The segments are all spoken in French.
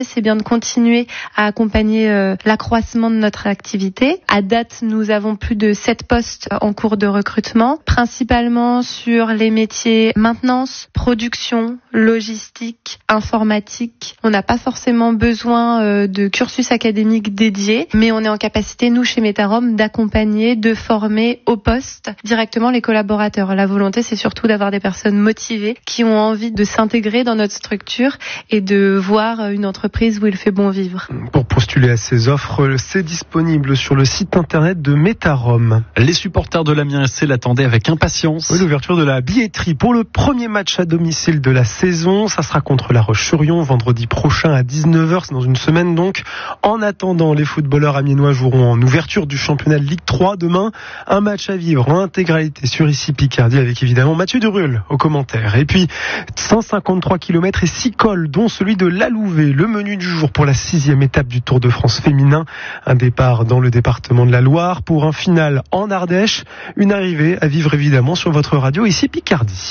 C'est bien de continuer à accompagner l'accroissement de notre activité. À date, nous avons plus de 7 postes en cours de recrutement, principalement sur les métiers maintenance, production, logistique, informatique. On n'a pas forcément besoin de cursus académique dédié, mais on est en capacité, nous, chez Metarom, d'accompagner, de former au poste directement les collaborateurs. La volonté, c'est surtout d'avoir des personnes motivées qui ont envie de s'intégrer dans notre structure et de voir une entreprise où il fait bon vivre. Pour postuler à ces offres, c'est disponible sur le site internet de Metarom. Les supporters de l'Amiens SC l'attendaient avec impatience. Oui, l'ouverture de la billetterie pour le premier match à domicile de la saison. Ça sera contre La Roche-sur-Yon vendredi prochain à 19h. C'est dans une semaine donc. En attendant, les footballeurs amiénois joueront en ouverture du championnat de Ligue 3 demain. Un match à vivre en intégralité sur ici Picardie avec évidemment Mathieu Duruel aux commentaires. Et puis 153 km et 6 cols dont celui de l'Alouvé. Le menu du jour pour la 6e étape du Tour de France féminin. Un départ dans le département de la Loire pour un final en Ardèche. Une arrivée à vivre évidemment sur votre radio ici Picardie.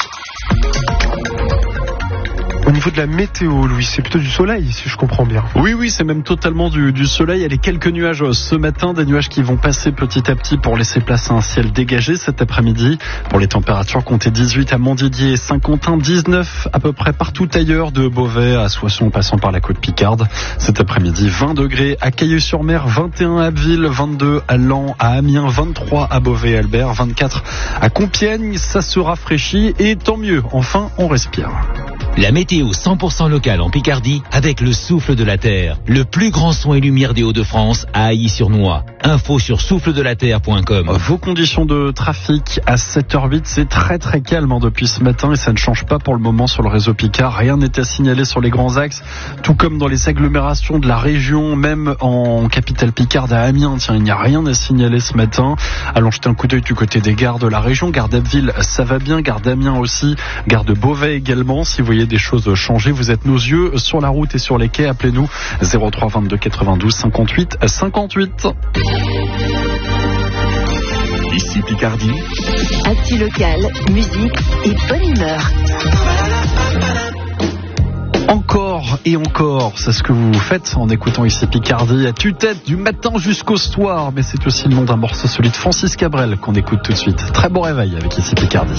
Au niveau de la météo, Louis, c'est plutôt du soleil, si je comprends bien. Oui, c'est même totalement du soleil. Il y a les quelques nuages ce matin, des nuages qui vont passer petit à petit pour laisser place à un ciel dégagé cet après-midi. Pour les températures, comptez 18 à Montdidier et Saint-Quentin, 19 à peu près partout ailleurs, de Beauvais à Soissons en passant par la côte Picarde. Cet après-midi, 20 degrés à Cailleux-sur-Mer, 21 à Abbeville, 22 à Laon, à Amiens, 23 à Beauvais et Albert, 24 à Compiègne. Ça se rafraîchit et tant mieux, enfin on respire. La météo 100% locale en Picardie avec le souffle de la terre. Le plus grand son et lumière des Hauts-de-France à Ailly-sur-Noix. Info sur souffledelaterre.com. Vos conditions de trafic à 7h08, c'est très très calme depuis ce matin et ça ne change pas pour le moment sur le réseau Picard. Rien n'est à signaler sur les grands axes, tout comme dans les agglomérations de la région, même en capitale Picarde à Amiens. Tiens, il n'y a rien à signaler ce matin. Allons jeter un coup d'œil du côté des gares de la région. Gare d'Abbeville, ça va bien. Gare d'Amiens aussi. Gare de Beauvais également. Si vous voyez des choses changer, vous êtes nos yeux sur la route et sur les quais. Appelez-nous 03 22 92 58 58. Ici Picardie. Actu locale, musique et bonne humeur. Encore et encore, c'est ce que vous faites en écoutant ici Picardie à tue-tête du matin jusqu'au soir. Mais c'est aussi le nom d'un morceau solide, Francis Cabrel, qu'on écoute tout de suite. Très bon réveil avec ici Picardie.